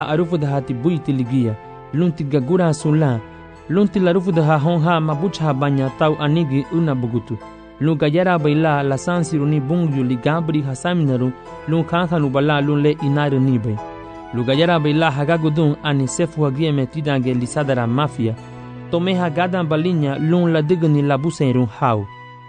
arufu da hati buiti ligia lunti gagura sula lunti larufu da honha mabucha banya tau anigi una bugutu lu gayara baila la sansiruni bungyu ligabri hasaminaru lu kankanu bala lu le inaru nibe lu gayara baila hagagudun ani sefu hagie metidange lisadara mafia tome hagadan balinya lu la digni la buseru hau.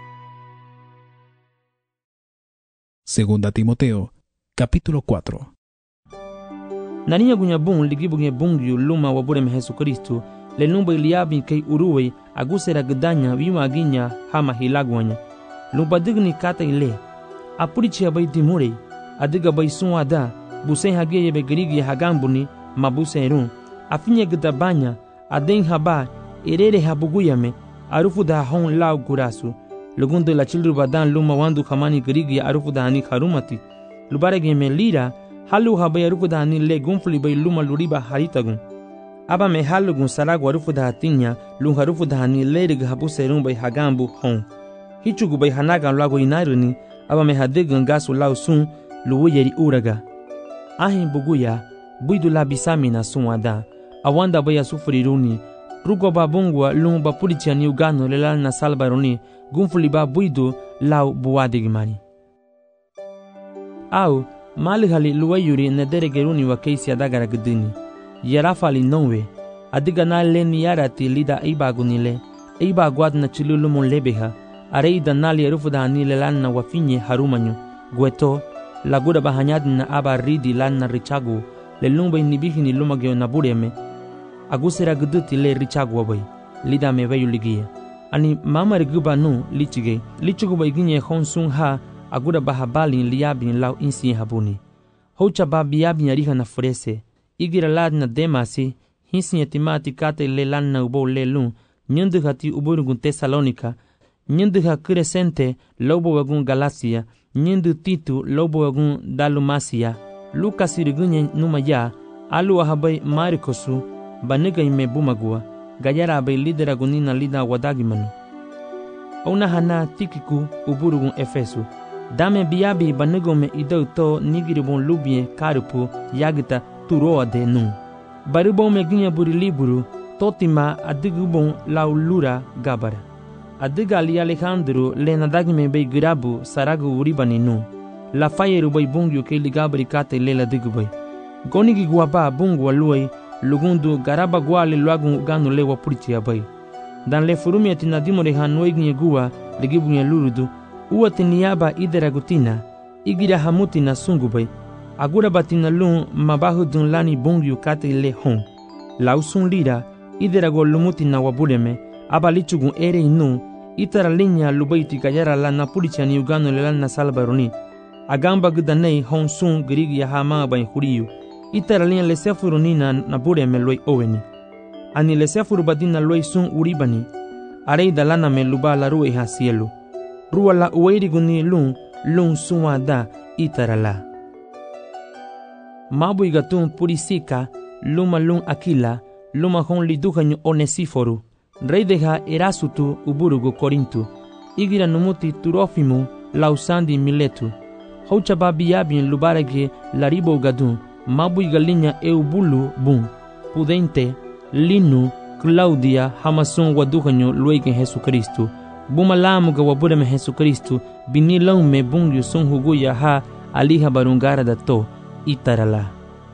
Segunda Timoteo, capítulo 4. Naniya gunya bung ligibuge bungyu luma waburem Jesu Kristo le lumba iliabi kay uruwe agusera gedanya wima ginya hama hilagwanya lumba digni kata ile apurichi abai dimure adiga bai suada busen hage yebe grigi hagambuni mabuserun afinye gedabanya aden haba erere habuguyame arufu da hon lau gurasu lugundo la childru badan luma wandu khamani grigi arufu da hani kharumati lubarege me lira halu habai arufu da hani le gunfli bai luma luriba haritagun aba me halugun saragu arufu da hatinya lun harufu da hani lerig habu serun bai hagambu hon hichugu bai hanagan lago inairuni aba me hadegan gasu lau sun luwu yeri uraga ahin buguya buidu la bisamina sunwada awanda bai asufuriruni rugo babungwa lun bapurichani ugano lelal na salbaruni gunfuli ba buidu lau buwadigimani au malihali luwayuri nederegeruni wa keisi adagara gudini yarafali nonwe adiga na leni yarati lida ibagunile ibagwad na chilulumun lebeha areida nali erufu da hanile lanna wafinye harumanyu gweto laguda bahanyad na aba ridi lanna richagu le lumba inibihini lumagyo na bureme agusera guduti le richagu wabai lida meweyu ligia ani mama riguba nu lichugu baiginye honsun ha aguda bahabali liabin lau insi habuni hocha babiabin yariha na furese igira lad na demasi hinsi yatimati kate le lanna ubo le lun nyundu hati uburugun Tesalonika nyundu ha Crescente lobo wagun Galacia nyundu Titu lobo wagun Dalumasia Lucas irigunye numaya alu ahabai Marikosu baniga ime bumagua gayara abai lidera gunina lida wadagimanu ona hana Tikiku uburugun Efesu dame biabi banigome idauto nigiribon lubie karupu yagita turoa de nu baribon meginya buri liburu totima adigubon laulura gabara adiga ali Alejandro le nadagime be girabu saragu uribani nu la fayeru bay bungyu ke ligabri kate le la digubay gonigi guaba bungu aluai lugundu garaba gwale luagun ganu le wapurichi abay dan le furumi atina dimore hanwegi gua ligibunya lurudu uwati niyaba idera gutina igira hamutina sungubay agura batina lun mabahu dun lani bungyu kate le hon lausun lira idera go lumuti na wabuleme abalichugun ere inu itara linya lubaiti gayara la napurichani ugano le lana salbaroni agamba gudanei hon sun grigi ya hama bain huriyu itara linya le sefuruni na bureme loi oweni ani le sefuru badina loi sun uribani arei dalana me luba la ruwe ha cielo ruwa la uweiri guni lun sunwa da itara la mabu igatun purisika luma lun akila luma hon liduhanyu Onesiforu rey deja Erasutu uburugu Korintu igira numuti Turofimu lausandi Miletu haucha babiyabin lubarage laribo gadun mabu igalinya eubulu bun Pudente Linu Claudia hamasun waduhanyu luegen Jesu Kristu bumalamu ga wabureme Jesu Kristu binilaume bungyu sun huguya ha aliha barungara dato itarala.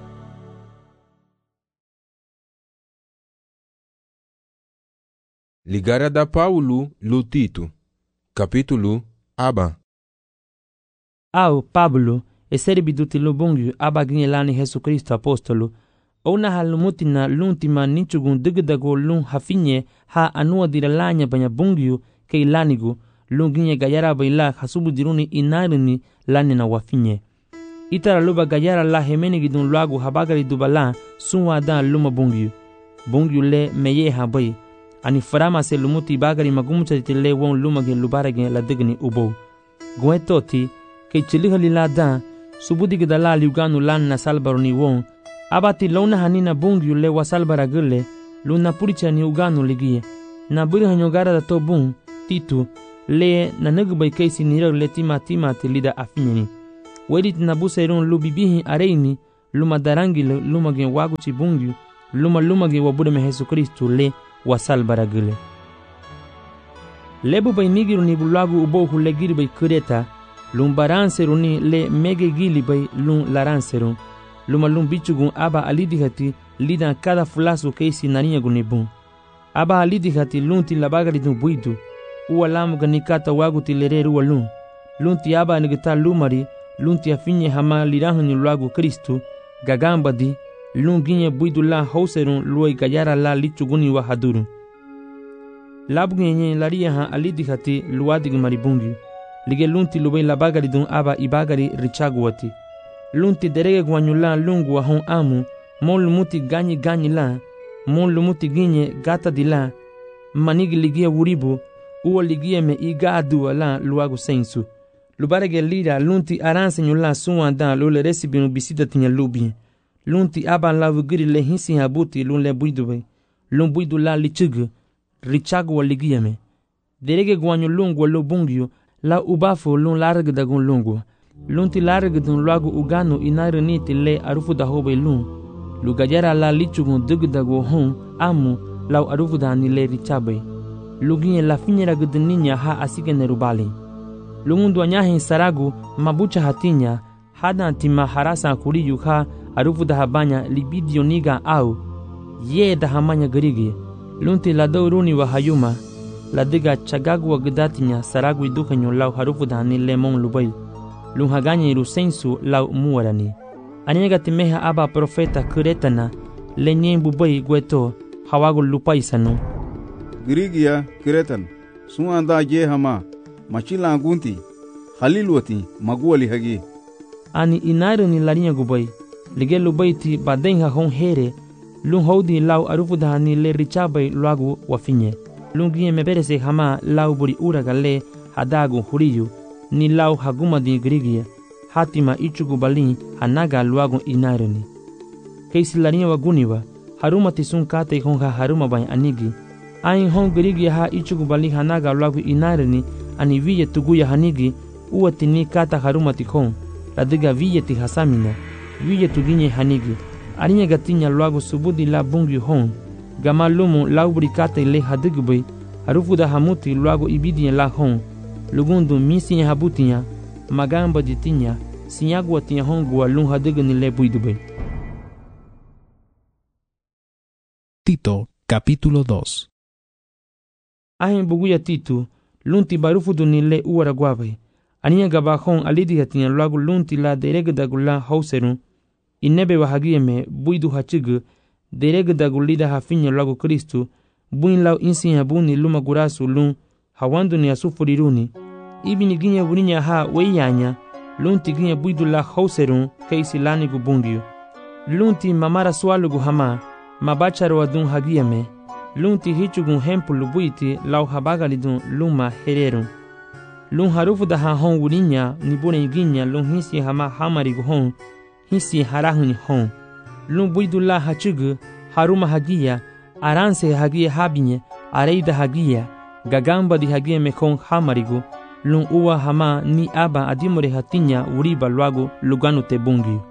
Ligara da Paulo Lutito, capítulo aba. Au Pablo, eseri biduti lubungyu abaginye lani Jesu Kristo apostolo, ona halumutina luntima nichugun digdago lun hafinye ha anua diralanya banya bungyu ke ilanigu lunginye gayara baila hasubu diruni inarini lani na wafinye. Itara luba gayara la hemeni gidun luagu habagari dubala sunwa dan luma bungyu. Bungyu le meye habai. Ani farama se lumuti bagari magumucha tile won lumage lubarage la digni ubo. Gwetoti ke chilihali la dan subudi gidala liuganu lan na salbaroni won abati lona hanina bungyu le wasalbaragule luna puricha ni uganu ligie na buri hanyogara da to bung Titu le na nagubay kaisi nirag le tima tilida afinyani wedit na busayrun lubibihi areini luma darangile luma gen wagu ti bungyu luma gen wabude me Yesu Kristu le wasal baragile. Lebu bay nigiru ni bulagu ubo hulegiri bay kureta lum baranseru ni le mege gili bay lum laranseru lum bichugun aba alidihati lidan kada fulasu keisi naniya gunibun aba alidihati lunti labagari dun buidu uwa lamu ganikata wagu ti lereru walun lunti aba nigita lumari lunti afinye hama lirahu ni lagu Kristu gagamba di lun ginye buidu la hauserun luay gayara la lichuguni wa haduru labu genye laria ha alidihati luadig maribungi lige lunti lubay labagari dun aba ibagari richaguwati lunti derege gwanyula lungu wa hon amu mon lumuti ganyi la mon lumuti ginye gata di la manigi ligie wuribu uwa ligie me iga aduwa la luagu sensu lubarege lira lunti aranse nyula suwanda lule resibinu bisida tinya lubi lunti aba lavu giri le hinsi habuti lunle buiduwe lun buidu la lichugu richagu wa ligie me derege gwanyu lungu wa lubungyu la ubafu lun larg dagun lungu lunti larg dun luagu uganu inari niti le arufu da hobe lun lugajara la lichugun dugdago hon amu lau arufu da ni le richabe luginye la finyera gudninya ha asige nerubali lumundu anyahin saragu mabucha hatinya hada antima harasa kuriyu ha arufu da habanya libidio niga au ye da hamanya garigi lunti la dauruni wa hayuma la diga chagagu wa gudatinya saragu idukanyo lau harufu da ni lemon lubai lun haganye rusensu lau muwarani anyega timeha aba profeta kuretana lenyen bubai gweto hawagu lupaisanu Girigia kiretan suanda je hama machila gunti halilwati magwali hagi ani inaru ni larinya gubai lige lubaiti badenha hon here lun hodi lau arufu da ni le richabai luagu wafinye lun gie meberese hama lau buri uraga le hadagu huriyu ni lau haguma di girigia hatima ichugu balin hanaga luagu inaruni keisi larinya waguniwa haruma tisun kate honga haruma bai anigi ain hon girigia ha ichugu balin hanaga luagu inaruni ani viye tuguya hanigi uwatini kata haruma tikon ladiga viye ti hasamina viye tuginye hanigi arinya gatinya luagu subudi la bungi hon gama lumu laubri kate le hadigubay harufu da hamuti luagu ibidinya la hon lugundu misinya habutinya magamba ditinya sinyagwa tinya hongwa lun hadigni le buidubay. Tito, capítulo 2. Ahin buguya Tito, lunti barufu dunile uwara guabay. Aniya gabahon alidihatinya luagu lunti la deregdagula hauserun. Inebe wahagiyeme buidu hachigu deregdagulida hafinya luagu Kristu. Buin lau insinya buni luma gurasu lun hawandu ni asufuriruni. Ibini ginya wuninya ha weyanya. Lunti ginya buidu la hauserun keisi lani gubungiu. Lunti mamara swalugu hama mabacharo wadun hagiyeme. Lunti hichugun hempulu buiti lau habagalidun luma hererun. Lun harufu da ha hon wuninya ni bune ginya lun hisi hama hamarigu hon hisi harahuni hon. Lun buidu la hachugu haruma hagiya aranse hagiya habinye areida hagiya gagamba di hagiya mekon hamarigu lun uwa hama ni aba adimore hatinya uriba luagu luganu te bungi.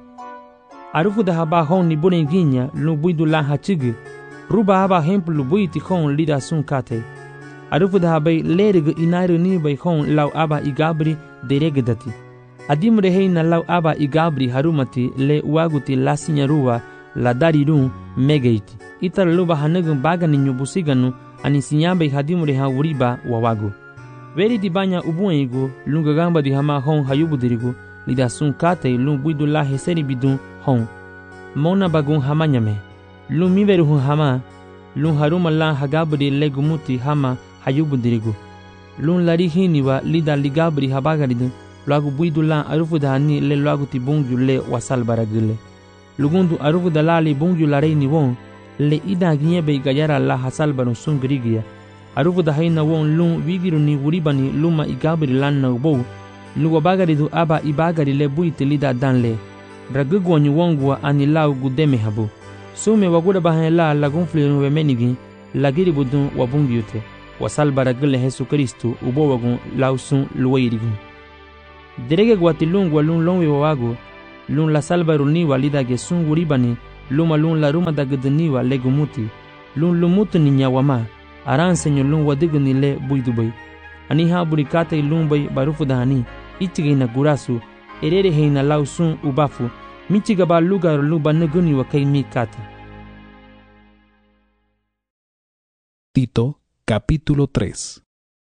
Arufu da haba hon ni bune ginya lun buidu la hachugu ruba haba hempulu buiti hon lida sun kate. Arufu da habai lerege inairu ni bai hon lau aba igabri deregedati. Adimre heina lau aba igabri harumati le uaguti lasinya ruwa la darirun megeiti. Itar luba hanegun bagani nyubusiganu ani sinyambe hadimre ha uriba wawagu. Veri di banya ubuengu lungagamba di hama hon hayubudirigu lida sun kate lung buidu la heseri bidun hon. Mona bagun hamanyame. Lung miveru hun hama lung haruma la hagabri legumuti hama hayubudirigu. Lun lari hiniwa lida ligabri habagaridu luagu buidu la arufu da hani le luagu ti bungju le wasal baragile. Lugundu arufu da lali bungju la reini won le ida ginyebe igayara la hasal barun sun girigia. Arufu da haina won lun wigiru ni wuribani luma igabri lan na ubou luwa bagaridu aba ibagari le buiti lida dan le. Bragugu wongwa ani lau gudeme habu. Sume waguda bahan la lagunfliru wemenigi lagiri budun wabungyute. Wasal baragile Yesu Kristu ubowagun lausun luwairigun. Derege gwatilung walun longwe wawagu lun la salbaru niwa lida ge sun wuribani luma lun la ruma da gudniwa legumuti lun lumutu ni nyawama aran senyo lun wadigni le buidubay ani ha burikata lun bay barufu dahani itige na gurasu erere heina lausun ubafu michiga ba lugar luba nuguni wa kai mikata. Tito, capítulo 3.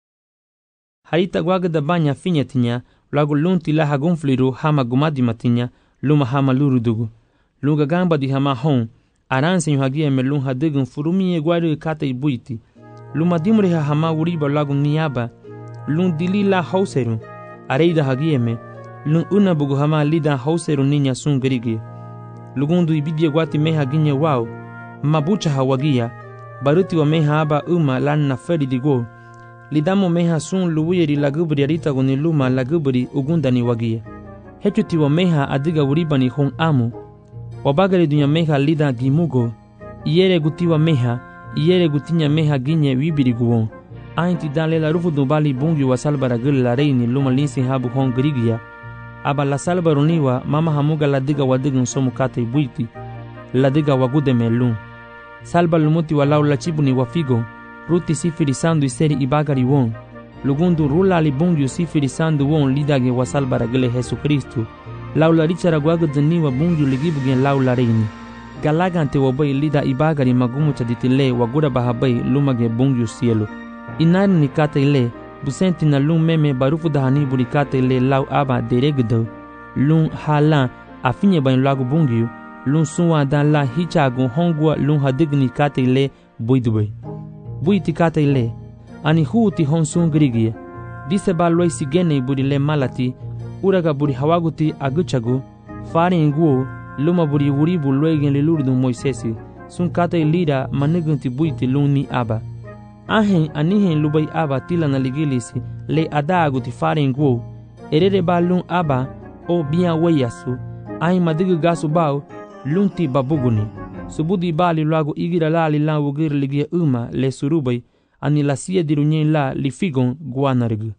Harita guagda banya finyatinya lagu lunti la hagunfliru hama gumadi matinya luma hama lurudugu lunga gamba di hama hon aranse yuhagia melun hadigun furumi guari kata ibuiti luma dimri hama uriba lagu niaba lun dilila hauseru areida hagieme lun una bugu hama lida hauseru ninya sun gerigi lugundu ibidia guati meha ginye wao mabucha hawagia baruti wa meha aba lan na feri digo lidamo meha sun luwiri lagubri arita guni luma lagubri ugundani wagia hechuti wa meha adiga uribani hon amu wabagari dunya meha lida gimugo iere gutiwa meha iere gutinya meha ginye wibiri guwon ainti dale la rufu dubali bungi wa salbara gul la reini luma linsi habu hon grigia aba la salbaruniwa mama hamuga ladiga wadigun somu kate buiti ladiga wagude melun salba lumuti walau la chibuni wafigo ruti sifiri sandu iseri ibagari won lugundu rula libungyu sifiri sandu won lidage wasal baragele Jesu Kristu laula richara guagudni wa bungyu ligibugen laula reini galagante wabai lida ibagari magumu chaditile wagura bahabai lumage bungyu cielo inari nikata ile busenti na lum meme barufu dahani burikata ile lau aba deregdo lum hala afinye ban lagu bungyu lum suwa dan la hichagu hongwa lum hadigni kata ile buidube buiti kata ile ani huuti honsun grigia dise ba loi sigene buri le malati uraga buri hawaguti aguchagu fare nguo luma buri wuribu loigen le lurdu moisesi sun kata ilira manugunti buiti luni aba ahen anihen lubai aba tila na ligilisi le adaguti fare nguo erere ba lun aba o biya wayasu ahen madigu gasu bao lunti babuguni subudi bali lagu igira lali la wugir ligia le surubai ani la sia dirunyen la lifigon guanargu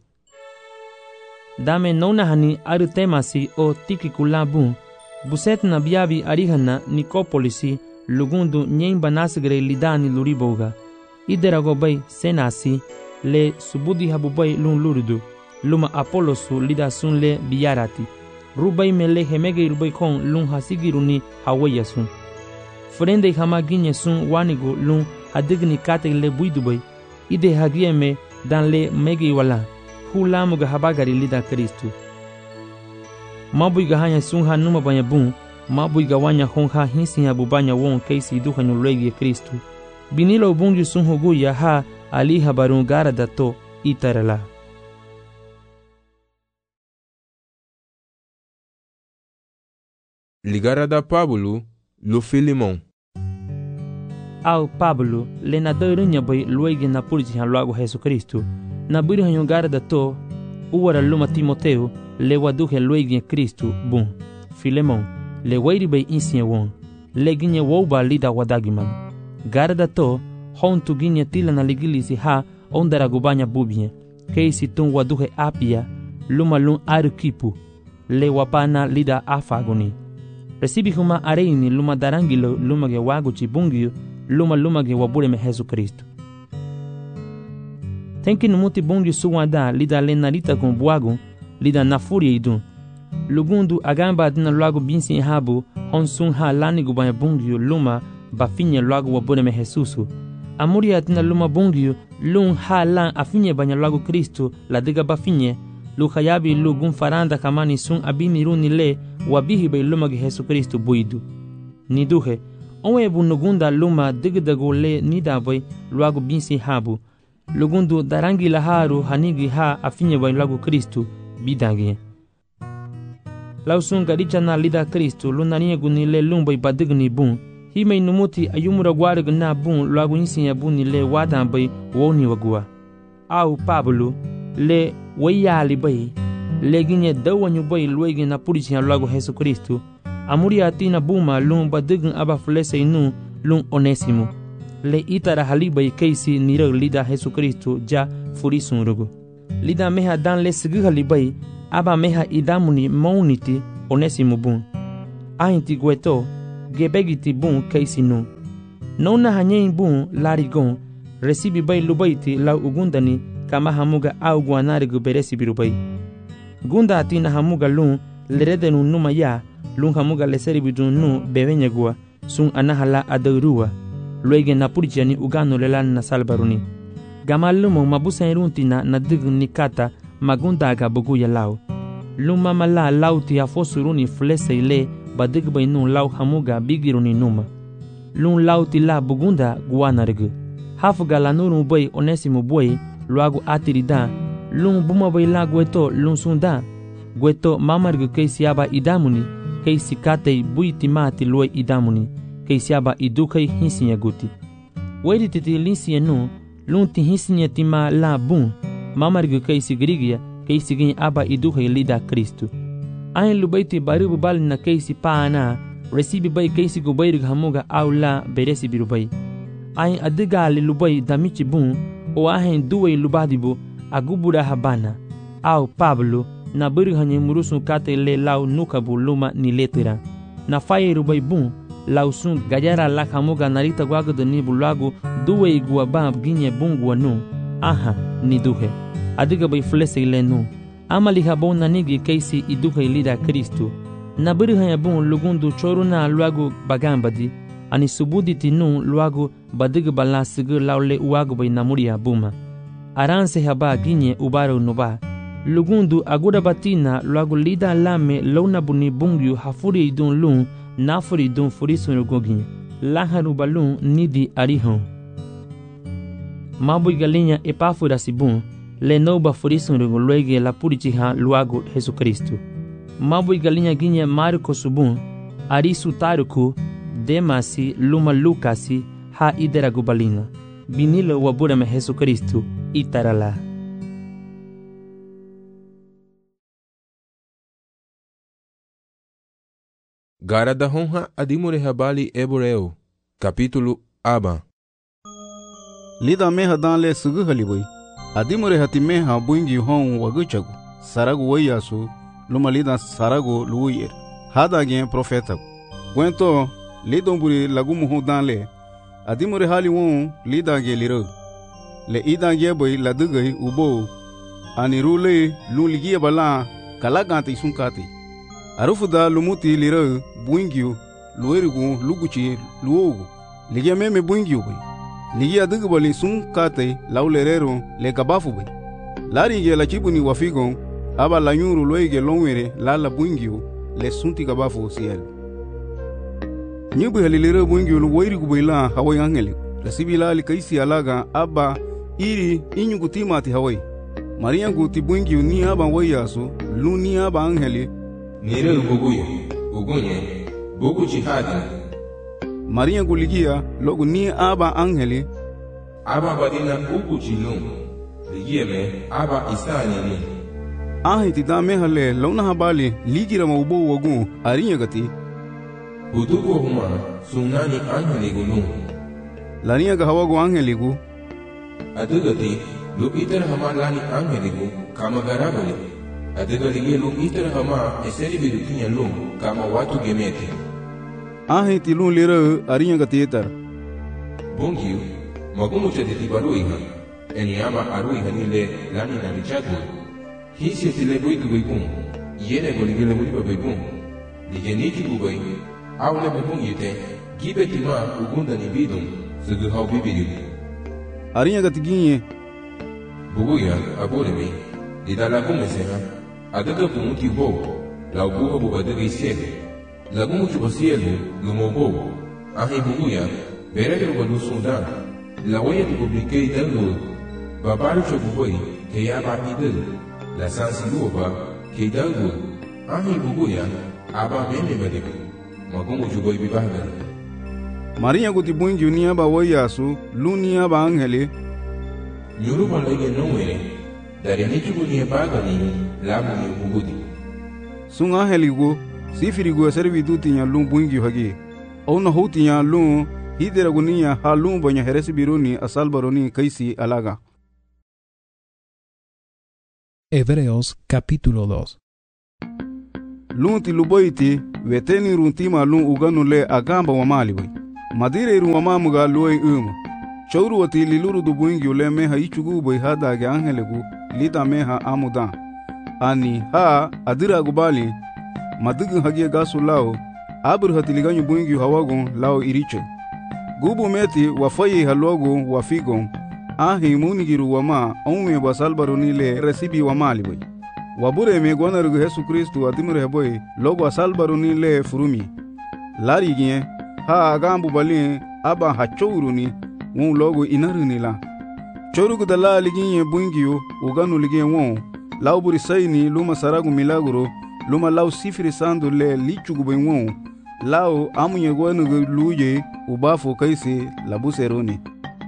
dame nona hani arutemasi o tikikulabun buset na biabi arihana nikopolisi lugundu nyen banasgre lidani luriboga iderago bay senasi le subudi habubay lun lurudu luma apolosu lida sunle biyarati rubai mele hemege rubai kon lun hasigiruni hawayasun frende hama ginye sun wanigo lun hadigni kate le buidubay ide hagieme dan le megi wala hulamuga habagari lida Kristu mabuiga hanya sun hanuma banya bun mabuiga wanya honha hinsi habubanya won keisi duhanyo legi Kristu binilo bungi sun huguya ha ali habarun gara dato itarala Ligara da Pablo lo Filimon au Pablo le na deurunya boy luigi na purji han lago Jesu Kristu na buri han gara da to uwara luma Timoteo le waduhe luigi Kristu bun Filemon le wairi bay insia won le ginye woba lida wadagiman gara da to hon tu ginye tila na ligilisi ha ondara gubanya bubie keisi tun waduhe apia luma lun arukipu le wapana lida afagoni recibi huma areini luma darangilo luma ge wagu chibungio luma ge wabure me Jesu Kristu tenki numuti bungi suwada lida lenarita con buagu lida nafuria idun lugundu agamba adina lagu binsi habu honsun ha lani gubanya bungio luma bafinye lagu wabure me Jesusu amuria adina luma bungio lun ha lan afinye banya lagu Kristu la diga bafinye luhayabi lugun faranda kamani sun abini runi le wabihi bay luma ge Jesu Kristu buidu niduhe onwe bunugunda luma digdago le nidaboy luagu binsi habu lugundu darangi laharu hanigi ha afinye bay lagu Kristu bidangi lausun gadicha na lida Kristu lunanie guni le lumbay badigni bun himay numuti ayumura gwarig na bun luagu insi ya buni le wadan bay woni wagua au Pablo le wayali bay leginye dawanyu bay luigi na purichi ya luagu Jesu Kristu amuri atina buma lun badign aba flese inu lun Onesimo le itara halibay keisi nirag lida Jesu Kristu ja furisun rugo lida meha dan le sigi halibay aba meha idamuni mauniti Onesimo bun Ainti gueto, gebegiti bun keisi nu. Nona hanyein bun larigon, recibi bay lubaiti lau ugundani kama hamuga au guanarigu beresi birubai. Gunda atina hamuga lun leredenu numa ya, lun hamuga leseri bidun nu bevenyagua, sun anahala adaurua. Luege napurjani ugano lelan na salbaruni. Gamalumo mabusa iruntina na digu nikata magundaga buguya lau. Luma mala lauti hafosuruni flese ile badig bainu lau hamuga bigiruni numa. Lun lauti la bugunda guanargu. Hafuga la nuru bay onesimo boy luagu atirida. Lun buma bay la gueto lun sunda. Gueto mamargu keisiaba idamuni. Keisi katei buitimati luay idamuni. Keisiaba idukei hinsinya guti. Wedi titi linsinya nu. Lun ti hinsinya tima la bun. Mamargu keisi grigia. Keisi gin aba idukei lida Kristu. Ain lubaiti baribu bali na keisi paana. Recibi bay keisi gubairig hamuga au la beresi birubai. Ain adigali lubai damichi bun. O ahin duwei lubadibu agubura habana. Au Pablo na birig hanye murusun kate le lau nukabu luma ni letira. Na faye rubai bun. Lau sun gajara la hamuga narita guagado ni bulagu duwei guabab ginye bun guanu. Aha ni duhe. Adiga bay flese ile nu. Amali habon na nigi keisi iduhe lida Kristu. Na birig hanye bun lugundu choruna luagu bagambadi. Ani subuditi nu luagu badig bala sigu laule uagu bay namuria buma. Aranse haba ginye ubaro nuba. Lugundu agura batina luagu lida lame launa buni bungyu hafuri idun lun nafuri idun furisun gogin. Laharu balun nidi arihon. Mabui galinha epafura sibun. Le noba furisun luege la purichiha luagu Jesu Kristu. Mabui galinha ginye Marco subun. Arisu taruku. Demasi luma Lukasi ha idera gubalina. Binilo waburame Jesu Kristu itarala. Garada honra adimure habali Eboreu. Capítulo Aba. Lida meha danle sugu haliboi. Adimure hati meha buingi hon waguchagu. Saragu wayasu luma lida saragu luyer. Hada gen profetagu. Gwento lidomburi lagumu hon danle. Adimure hali won lida ge liro. Le ida ge boy ladugai ubo. Anirule luligia bala kalagante sunkati. Arufuda lumuti liro buingyu luerigu luguchi luogu. Ligia meme buingyu boy. Ligia dugu bali sunkate laulerero le kabafu boy. Lari ge la chibuni wafigon aba la nyuru loige longwere la buingyu le sunti kabafu siel. Nyubu halilero buingyu luerigu boy la hawai angeli. Resibila li kaisi alaga aba iri inyugu timati hawai. Maria guti buingyu ni aba wayasu lu ni aba angeli. Nire uguye, ugunye, bugu jihadi. Maria guligia logu ni aba angeli. Aba badina ugu jilum. Ligie me aba isani ni. Ahiti dame hale launa habali ligira maubo wagu arinya gati. Butugo huma sunani angeli gulum. Lania ga hawagu angeli gu. Adugati lu itar hama lani angeli gu kama garabali. Adigalige lung itar hama eseri birukinya lung kama watu gemete. Ahiti lung lira arinya gati etar. Bungiu magumu chaditi baruiha. Eniama aruiha nile lani na richadu. Hisi etile buiku buikun. Yene golige le buiku buikun. Ligeniki bubai. Aule bubung yute. Gibe tima ugunda ni bidum. Sugu hau bibiru. Arinya gati ginye. Buguya aboremi. Didala kumesema. Adaga pumuti bo. La ubuha bubadaga isiele. Lagumu chubasielu lumobo. Ahi buguya. Berege walu sundan. La waya tu publique idalo. Babaru chobuboi. Keyaba idal. La sansi luoba. Keydalgo. Ahi buguya. Aba meme badiku. Magumu chuboi bibahgani. Maria guti buingyu ni aba wayasu lu ni aba angeli. Nyuru malege nowere. Dari nichugu ni bagani lamu ni ubudi. Sung angeli gu sifiri gu servi dutinya lu buingyu hagi. Ona hotinya lu hidera gunia halum banya heresi biruni asal baroni kaisi alaga. Hebreos capítulo 2. lunti luboiti weteni runtima lun uganu le agamba wa mali boy madire ru wa mamuga luoi chowru wati liluru du buingi ule meha ichugu boy hada ge angelegu lida meha amuda ani ha adira gubali madugu hagie gasu lao abur hatiliganyu buingi hawagon lao iriche gubu meti wafayi halogo wafigon ahi munigiru wama onwe basalbaruni le resibi wa mali boy wabure me gonarugu Yesu Kristu adimure boy logo asalbaruni le furumi lari gien ha agambu bali aba hachowruni won logo inaruni la chorugu dala liginye buingiyo uganu ligien won lauburi sayni luma saragu milagro luma lau sifiri sandu le lichugu boy won lao amunye gonarugu luye ubafo kaisi labuseroni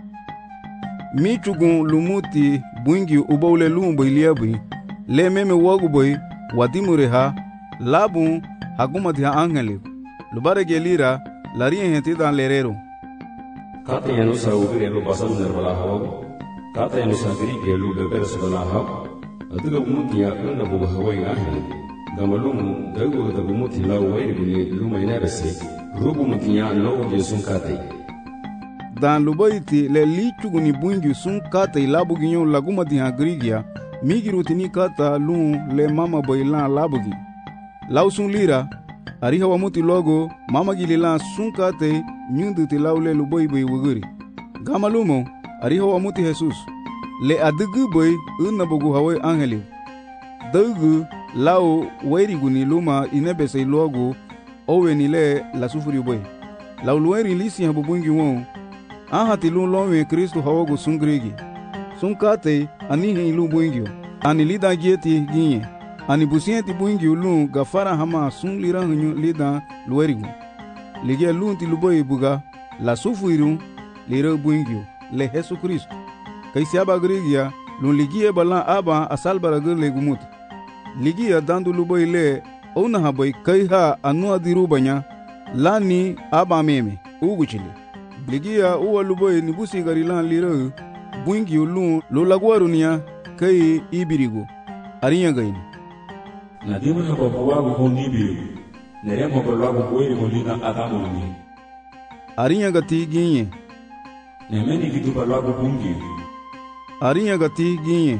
michugun lumuti buingi ubawle lumbo iliabi le meme wogu boy wadimure ha labu hagumati ha angeli lubare gelira larien henti dan lerero kate yanu sa ubire lo basal nervala hawo kate yanu sa grige lu beber sala hawo adiga umuti ya nda bo hawo ngaheli gamalum dago da umuti la wairi bini luma inabese rubu mutiya lo yesun kate dan lubaiti le lichuguni bungi sun kata ilabugi nyon laguma di hagrigia migirutini kata lun le mama boilan labugi lausun lira ariha wamuti logo mama gililan sun kata nyundu ti laule luboi boy wuguri gamalumo ariha wamuti Jesus le adugu boy unabugu hawe angeli dugu lau wairiguni luma inebese logo oweni le la sufuri boy lau lueri lisi habubungi won ahati lun lonwe Kristu hawogu sungrigi sunkate ani hilu buingio ani lida gieti ginye ani busienti buingio lun gafara hama sun lirangu lida luerigu ligia lun ti luboy buga la sufuiru lira buingio le Yesu Kristu kaisi aba grigia lun ligie bala aba asalbara gurle gumut ligia dandu luboy le ona haboy kaiha anu adiru banya lani aba meme uguchile ligia uwa luboy ni busi garilan lira buingi ulun lo lagwarunia kai ibirigo arinya gaini na dimu na babuwa go nibirigo nere mo ko lagu boyri mo lina adamu ni arinya gati ginye nemeni gitu lagu bungi arinya gati ginye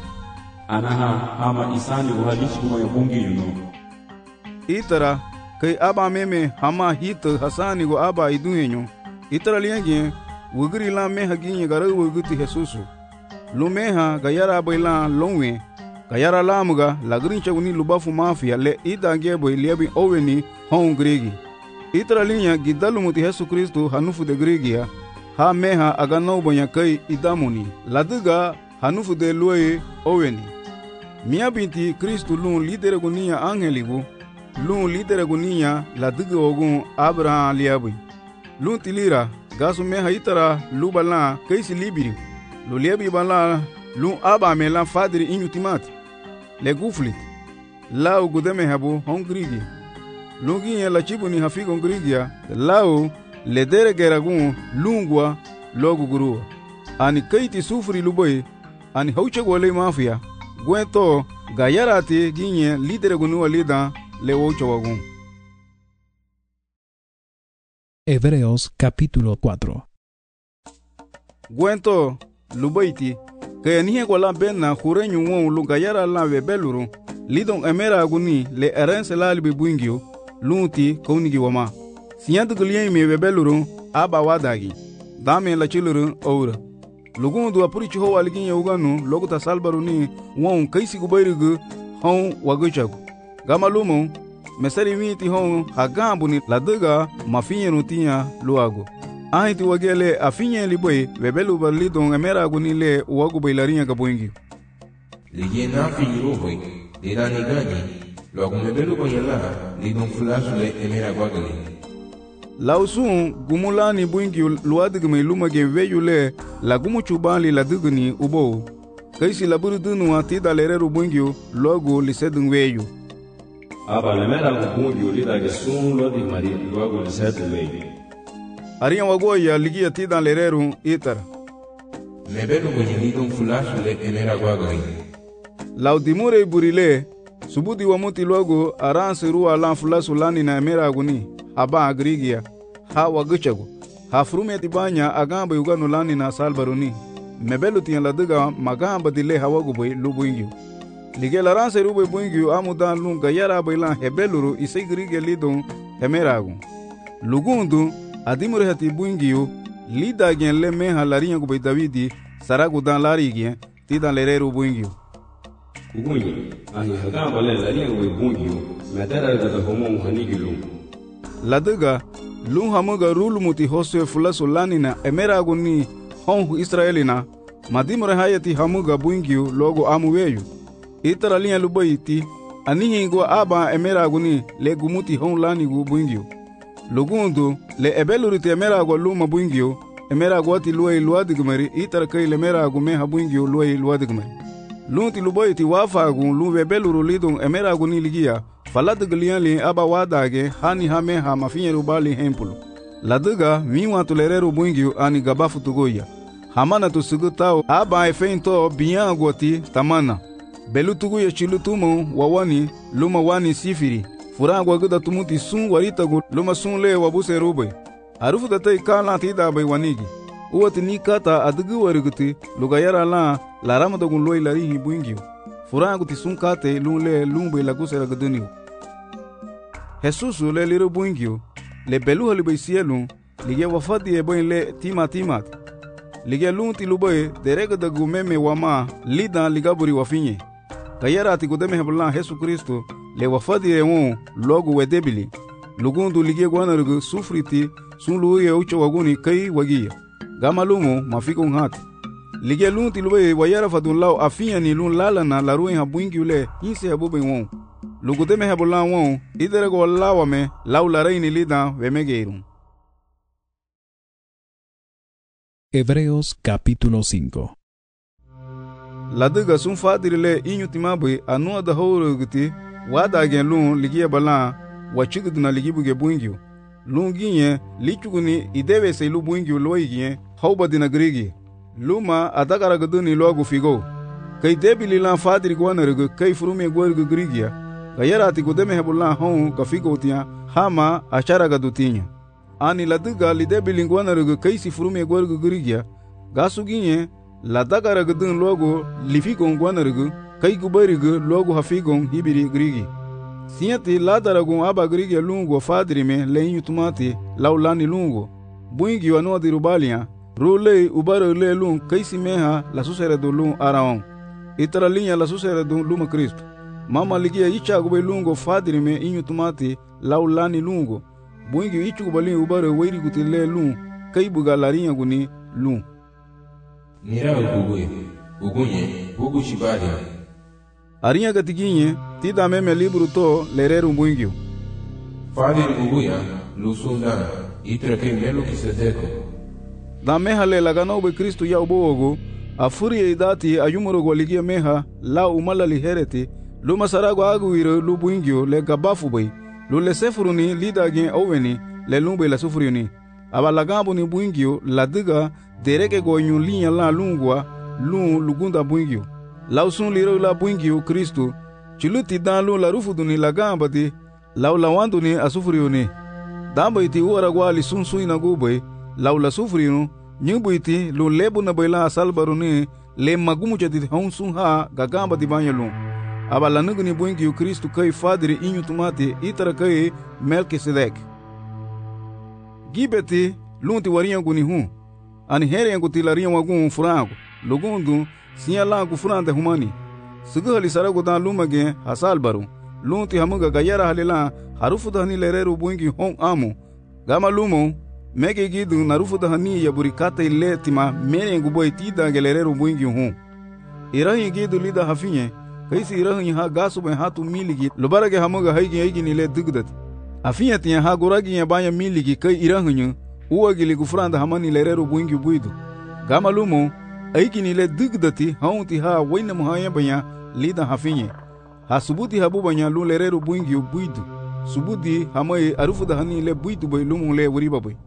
anaha ama isani go halishi mo bungi yuno itara kai aba meme hama hit hasani go aba idunyenyo itara lienge wugri la meha ginye gara wuguti Jesusu lumeha gayara boyla lonwe gayara lamuga lagrin chaguni lubafu mafia le idange boy liebi oweni hon gregi itra linya gidalu muti Yesu Kristu hanufu de gregia ha meha agano bonya kai idamuni laduga hanufu de loye oweni mia binti Kristu lun lidere gunia angeligu lun lidere gunia laduga ogun Abraham liabi lun tilira gasu meha itara lubala kaisi libiri luliebi bala lun aba mela fadri inutimati le guflit lao gudeme habu hongrigi lungi la chibuni hafigo ngrigia lao le dere geragun lungwa logu gurua ani kaiti sufri luboy ani hauche gole mafia gwento gayarati ginye lidere gunua lida le ocho wagun. Hebreos capítulo 4. Gwento lubaiti que nie gola benna hurenyu won lugayara la webeluru lidon emera aguni le erense la libi buingio lunti konigi wama siyandu gulien me webeluru aba wadagi dame la chiluru oura lugun du apuri chiho walgin yuganu loguta salbaruni won kaisi gubayrugu hon waguchagu gamalumo mesari witi hon hagambuni laduga mafinyenu tinya luago ahiti wagele afinye liboy webelu balidon emera aguni le wagu bailarinya gaboingi ligena finyo boy dira ni gani logo mebelu boyala lidon flash le emera gwagali lausun gumulani buingi luadigme lumage weyule lagumu chubali ladugni ubo kaisi laburu dunu atida lereru buingi logo lisedun weyu aba le mera bungi ulida ge sun lo di mari logo lisedun weyu ariya wagoya ligia tidan lereru itar mebelu boyalidon flash le emera gwagali laudimure burile Subudi wa muti logo aranse ruwa lan fulasu lani na emeraguni haba agrigia ha waguchagu ha frume tibanya agamba yugano lani na salbaruni mebelu tiyan ladiga magamba dile hawagu boy lubuingyu lige laranse rube buingyu amudan lunga yara bailan hebeluru isai grige lidon emeragu lugundu adimure hati buingyu lida gen le meha larinya gubay Davidi saragu dan lari gen tidan lereru buingyu ugunyi ahi hagamba le larinya gubay buingyu medara da homo hanigilu ladiga lun hamuga rulumuti hoswe fulasu lanina emeragu ni honhu Israelina madimure hayati hamuga buingyu logo amuweyu itara linya lubayiti anihingo aba emeragu ni le gumuti hon lanigu buingyu lugundu le ebelurite emeragu luma buingyu emeragu ati luwai luadigmari itara kai le emeragu meha buingyu luwai luadigmari lunti lubayiti wafagu luwe beluru lidun emeragu ni ligia faladiglianli aba wadage hani hameha mafinyeru bali hempulu ladiga miwa tulereru buingyu ani gabafu tugoya hamana tusugutao aba efeinto biyanguati tamana belu tuguya chilutumo wawani luma wani sifiri furagwa gida tumuti sun waritagu luma sun le wabuse rube arufu datai kala tida bai wanigi uwati ni kata adigi wariguti lugayara la laramadagun loi larihi buingyu furaguti sun kate lun bai lagusera guduniu Jesusu le liru buingyu le belu hali bai sielu lige wafadi e bai le timat lige lun ti lubai derega dagu meme wama lidan ligaburi wafinye kayara ati gudeme heblan Jesu Kristo le wafadi e won logo wedebili lugundu lige gwanarugu sufriti sun luye ucho waguni kai wagia gama lumo mafiko ngati lige lunti luwe wayara fadun lao afinya ni lun lala na laruen habuingi ule hinse habube won lugudeme heblan won iderego lawa me lau lareini lida wemegeirum. Hebreos capítulo 5. Ladiga sun fadirile inyutimabe anu da howruguti wada gen lun ligia bala wachiguduna ligibuge buingyu lun ginye lichuguni idewe se lu buingyu loigie hawbadina grigi luma adagara guduni logu figo kai debili lan fadiri gwanargu kai furume gwargu grigia gayarati gudeme hebulan hon gafigo tia hama achara gadutinya ani ladiga lidebili gwanargu kai si furume gwargu grigia gasuginye ladagara gudun logo lifigon gwanargu kai gubarigu logo hafigon hibiri grigi sienti ladaragun aba grigi lungo fadrime leinyu tumati laulani lungo buingi wanu dirubalia rule ubaro le lun kaisi meha la susere do lun araon itara linya la susere do luma Kristo mama ligia icha gube lungo fadrime inyu tumati laulani lungo buingi ichu gubali ubaro weiri gutile lun kai buga larinya guni lun Nira ugunye bugu shibadia arinya gatiginye tida meme libru to lereru buingyu Fadir uguya lusundana itrake melo kisedeko da meha le lagano be Kristo ya ubogo afuri idati ayumuro goligia meha la umala lihereti luma sarago aguiro lu buingyu le gabafu bay lu le sefuruni lidage oweni le lumbe la sufuriuni aba lagambo ni buingyu ladiga dereke goyun linya la lungwa lun lugunda buingyu lausun liro la buingyu Kristo chiluti dan lu la rufuduni lagamba di laulawanduni asufuriuni damba iti uaragwa li sunsu inagubay laula sufuriunu nyubu iti lu lebu na bayla asalbaruni le magumu chati honsun ha gagamba di banyalun aba lanuguni buingyu Kristo kai fadiri inyu tumati itara kai Melkisedek gibeti lunti warianguni hu ani here yangu tilariya wagun furangu lugundu siya langu furante humani sugu hali saragu dan lumage hasal baru lunti hamuga gayara halila harufu dahani lereru buingi hon amu gama lumo mege gidu narufu dahani yaburi kata ile tima mere yangu boy tida gelereru buingi hon irahi gidu lida hafinye kaisi irahi ha gasu ben hatu miligi lubarage hamuga haigi nile dugdati afinye tiya ha guragi ya banya miligi kai irahi uwagili gufranda hamani lereru buingi buidu gama lumo aikini le digdati haunti ha waina muhaya banya lida hafinye ha subuti habu banya lu lereru buingi buidu subuti hamai arufu da hani le buidu bay lumo le wuriba bay.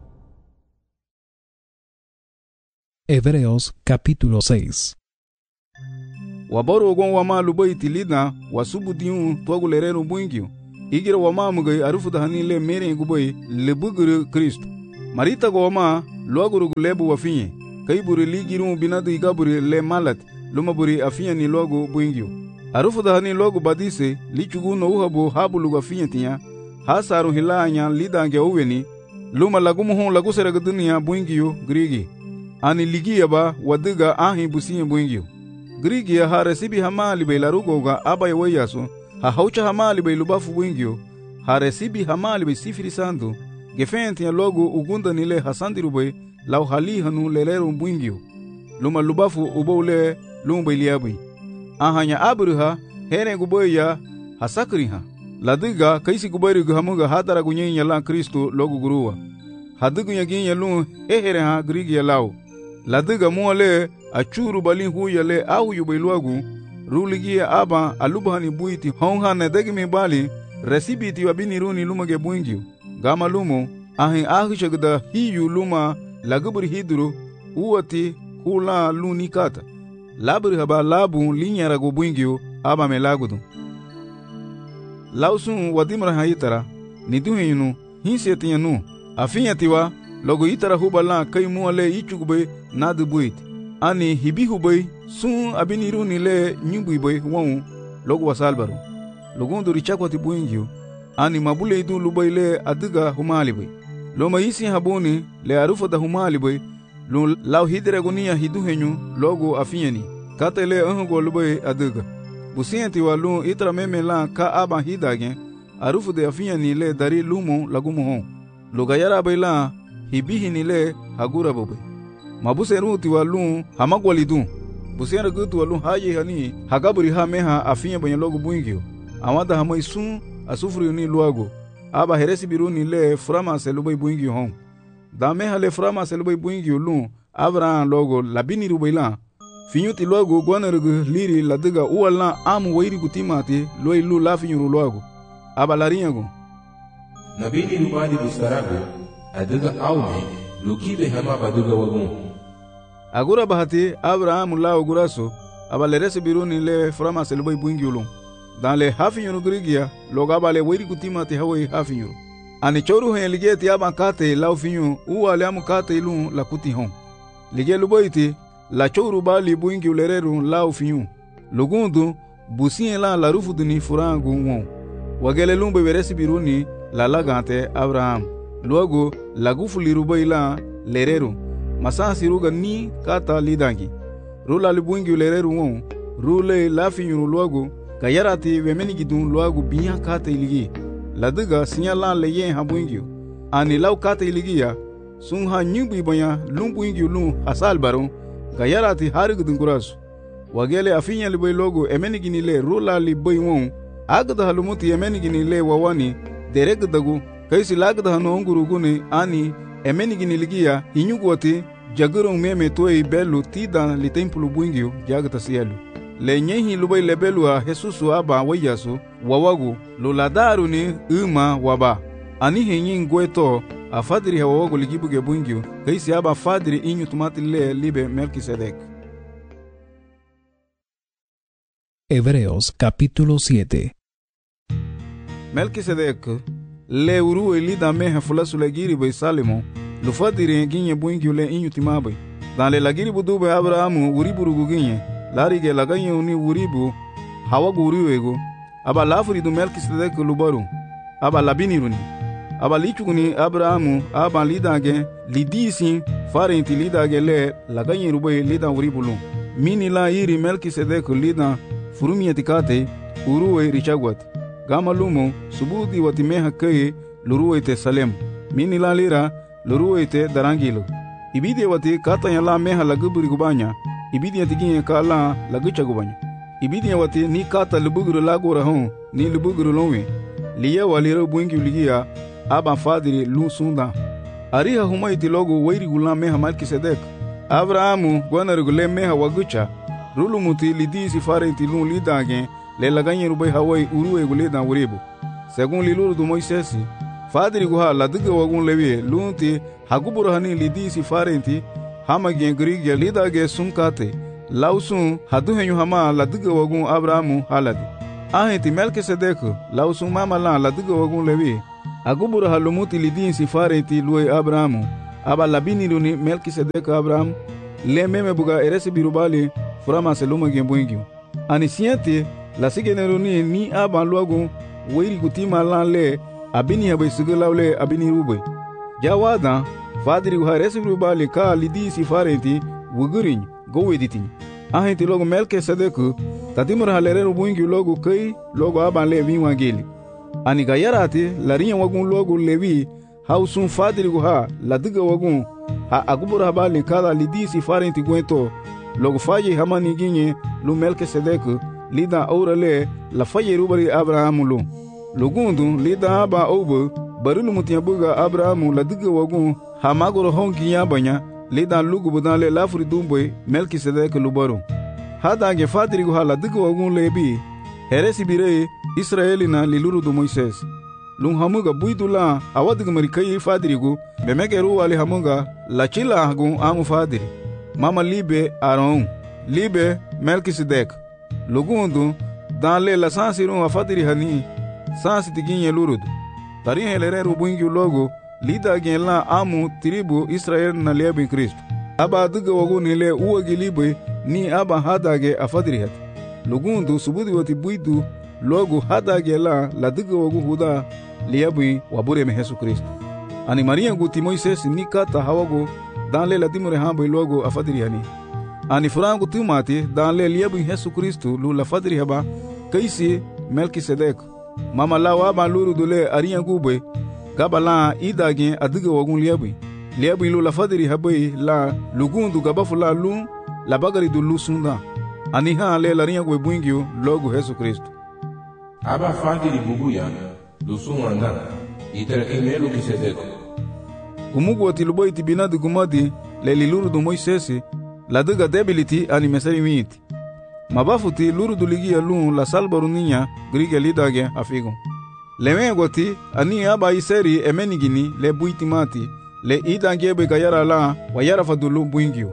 Hebreos capítulo 6. Wabaru gon wama lubai tilida wasubu diu togu lerero buingio. Igira wama mugai arufu dahani le mere gubai lebuguru Kristo. Marita go wama luaguru gulebu wafinye. Kaiburi ligiru binadu igaburi le malat lumaburi afinya ni logo buingio. Arufu dahani logo badise lichugu no uhabu habulu wafinya tinya. Hasaru hilanya lidange uweni luma lagumuhu lagusera dunia buingio grigi. Ani ligia ba wadiga ahi busiye buingio. Grigi ya haresibi hamali bei larugoga abaye wayasu ha haucha hamali bei lubafu buingio. Haresibi hamali bei sifiri sandu gefenti ya logo ugunda nile hasandiru bei lau hali hanu lelero buingio. Luma lubafu uboule lumba iliabui. Ahanya aburiha hene guboy ya hasakriha. Ladiga kaisi gubayri guhamuga hatara gunye ya la Kristo logo guruwa. Hadigu ya ginye lu hehere ha grigi ya lau. Ladiga muale achuru balin huya le au yubailuagu ruligi ya aba alubahani buiti honga nedegi mibali resibiti wabini runi lumage buingio. Gama lumo ahi ahishagda hiyu luma lagubri hidru uwati hula lunikata. Labri haba labu linyara go buingio aba melagudu. Lausun wadimra haitara niduhinu hinsetianu afinyatiwa logo itara hubala kai muale ichugbe nadu buit ani hibihubei sun abiniruni le nyubuibei won logo wasalbaru logo richakwati buingio ani mabule idu lubai le adiga humalibei loma isi habuni le arufa da humalibei lo law hidre gonia hiduhenyu logo afinyani katele ango lubai adiga busienti walu itra meme la ka aba hidage arufu de afinyani le dari lumo lagumo logayara baila hibihi nile hagura bobe mabuseru ti walu hamagwalidu busera gutu walu haye hani hagaburi ha meha afinya banya logo buingio amada hamaisun asufuri ni luago aba heresi biruni le frama selubai buingio hon da meha le frama selubai buingio lu abra logo labini rubaila finyuti luago gwanergu liri ladiga uwala amu wairi gutimati loi lu lafinyu luago aba larinyago nabini rubani bustarago adiga aume lukibe hama baduga wagun agura bahati Abraham lao guraso abalerese biruni le frama selubai buingiulu dan le hafinyuru grigia loga bale wiri kutimati hawai hafinyuru ani choru hen lige ti aba kate lao finyu uwale amu kate ilu la kuti hon lige luboiti la choru bali buingiu lereru lao finyu lugundu busien la rufu duni furangu won wagele lumbe veresi biruni la lagante Abraham luego lagufu lirubai la lereru masasi ruga ni kata lidangi rula libuingi lereru won rule lafinyuru luego kayarati wemeni gidun luego biya kata iligi ladiga sinyala leye habuingi ani law kata iligi ya sunha nyubi banya lumbuingi lu hasal baro kayarati harigudun kurasu wagele afinya libai logo emeni ginile rula libai won agda halumuti emeni ginile wawani deregdagu kaisi lagda hanonguruguni ani emeni giniligia hinyugwati jagurong meme toy belu tida li templu buingio jagta sielu le nyehi lubai lebelu a Jesusu aba wayasu wawagu luladaru ni uma waba ani hinyin gweto afadri hawagu ligibuge buingio kaisi aba fadri inyu tumati le libe Melquisedec. Hebreos capítulo 7. Melquisedec le uru elida meha fulasu legiri be Salemo lufadiri ginye buingio le inyu timabe dan le lagiri budube Abrahamu uriburugu ginye larige laganye uni uribu hawagu uriwego aba lafuri du Melquisedec lubaru aba labiniruni aba lichuguni Abrahamu aba lidage lidisi farenti lidage le laganye rube lida uribulu mini la iri Melquisedec lida furumietikate uruwe richagwat gama lumo subudi watimeha keye luruwete Salem mini la lira luruwete darangilo ibidi wati katanya la meha laguburi gubanya ibidi atiginye kala lagucha gubanya ibidi wati ni kata lubuguru lagora hon ni lubuguru lonwe liya waliro buingi uligia aba fadiri lu sunda ariha humaiti logo wairi gula meha Melquisedec Abrahamu gwanarugule meha wagucha rulumuti lidisi farenti lu lidage le laganye rubai hawai uruwe guleda uribu según liluru du Moisesi fadiri guha ladiga wagun lewie lunti hagubura hani lidisi farenti hamagyen grigya lidage sunkate lausun hadu henyu hama la diga wagun Abrahamu haladi. Ahenti Melkisedek lausun mama la diga wagun Levi. Agubura halumuti lidin sifareti luwe Abrahamu. Aba labini luni Melkisedek Abraham. Le meme buga eresi birubali furama seluma gembuingyu. Ani siente la sigeneruni ni aba luagun weiri kutima lan le abini habe sigalaule abini rube. Jawada fadiri gu eresi birubali ka lidi sifareti wugurin go editin. Ahenti logo Melkisedek tatimur halere rubuingyu logo kai logo aba Levi wangeli. Ani gayarati larinha wagun logo Levi hausun fadiri gu la diga wagun ha agubura habali kada lidi sifarenti guento logo faye hamani ginye lu Melkisedek lida aurale la faye rubari Abrahamu lu lugundu lida aba obo barilu mutiabuga Abrahamu la diga wagun ha magoro honginya banya lida lugu budale lafri dumboy Melkisedek lubaru hada fadiri gu la diga wagun Levi heresi bire Israelina liluru do Moises lung hamuga buidula awadiga marikai fadirigu bemegeru wali hamuga la chila hagun amu fadiri mama libe Aaron libe Melkisedek lugundu danle la sansiru afadiri hani sansi tiginye lurudu tari helereru buingi logo lida genla amu tribu Israel na lebe Kristo aba diga waguni le uwagi libe ni aba hadage afadiri hat lugundu subudi wati buidu logo hadage la diga wagu huda liabui wabure me Yesu Kristo. Ani Maria guti Moises ni kata hawago danle la dimure hambo logo afadiri hani. Ani furangu timati danle liabui Yesu Kristo lu la fadiri haba kaisi Melkisedek. Mama la waba luru dule ariya gube gabala idage adiga wagun liabui. Liabui lu la fadiri habai la lugundu gabafula lu la bagari du lu sunda. Ani ha le la riya gube buingyo logo Yesu Kristo. Aba fadiri bubuya lusun anda itara emelu Kisedeko kumugu watiluboi tibinadi gumadi leli luru du Moises la diga debility ani mesari miti mabafuti luru du ligia lun la salbaru ninya grige lidage afigo leme goti ani aba iseri emenigini le buitimati le idangebe gayara la wayara fadulu buingio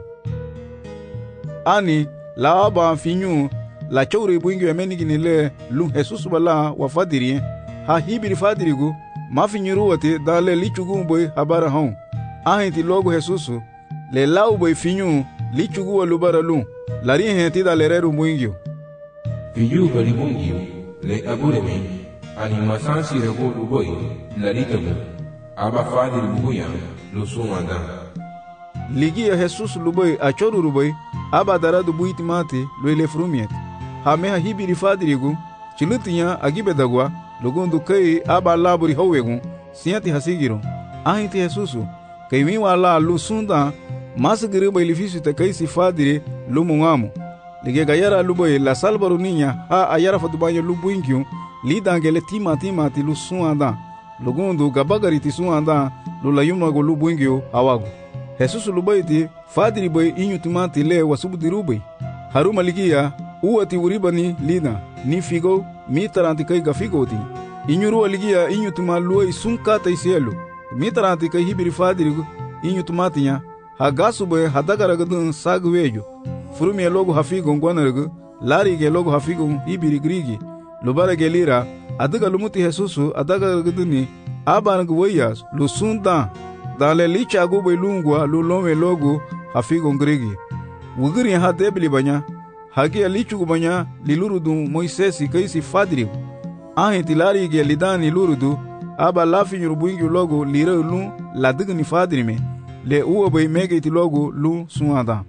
ani la aba finyu la chowre buingio emenigini le lun Jesus bala wafadiri ha hibiri fadirigu mafinyiru wate dale lichugu boy habara hon ahenti logo Jesusu le lau boy finyu lichugu walubara lu lari henti dale reru muingyo fiyu bali mungyo le aburemi ani masansi rego luboy lari tabu aba fadiri bubuya lusumanda ligia Jesus luboy achoru ruboy aba daradu buitimati loile frumiet ha meha hibiri fadirigu chilutinya agibedagwa lugundu kai aba laburi howegu siati hasigiro ahiti Jesusu kai mi wala lusunda masgiri bailifisu te kai sifadire lumungamu lige gayara luboy la salbaru ninya ha ayara fadubanyo lubuinkyu lidangele timati lusuanda lugundu gabagari tisuanda lulayuma go lubuinkyu awagu Jesusu luboyti fadiri boy inyutumati le wasubudiruboy haruma ligia uwati uribani lina ni figo mi taranti kai gafigoti inyuru aligia inyutuma luoi sunkata isielu mi taranti kai hibiri fadirigu inyutumatinya hagasu boy hadagaragadun sagwejo furumi logo hafigo ngwanargu lari ge logo hafigo hibiri grigi lubara gelira adaga lumuti Jesusu adagaragaduni abangu weyas lusunda dale licha boy lungwa lulome logo hafigo grigi wugiri ha debli banya hagi alichugu banya lilurudu Moisesi kaisi fadirigu ahenti lari ge lidani lurudu aba lafi nyurubuingi logo lire lu la digni fadirime le uwa bay megeti logo lu suada.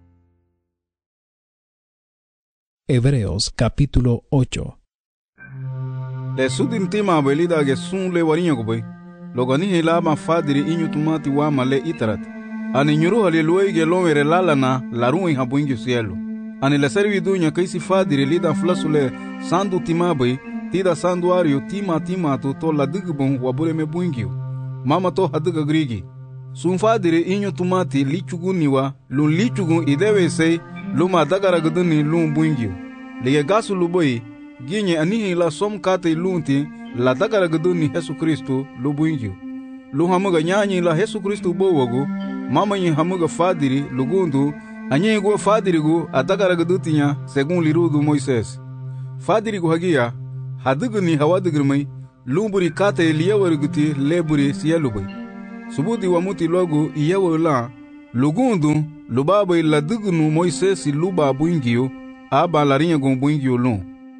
Hebreos capítulo 8. Le sudin tima belida ge sun le warinya go bay logo ni helama fadiri inyutumati wa male itarat ani nyuru hale luoi ge lomere lalana larui habuingi cielo ani la servi dunya kaisi fadiri lida flasule sandu timabai tida sanduario tima to la digbon wabure me buingio mama to hadiga grigi sun fadiri inyo tumati lichuguniwa lun lichugun idewe sei luma dagara guduni lun buingio lige gasu luboy ginye anihi la som kate lunti la dagara guduni Yesu Kristo lu buingio lu hamuga nyanyi la Yesu Kristo bowogo mama yin hamuga fadiri lugundu Anyego fadirigu adagaragudutinya según lirudu Moisés. Fadirigu hagia haduguni hawadigirmai lumburi kate liyawariguti leburi siyalubai. Subudi wamuti logu iyawala lugundu lubabai ladugunu Moisés luba buingio aba larinha gon buingio lun.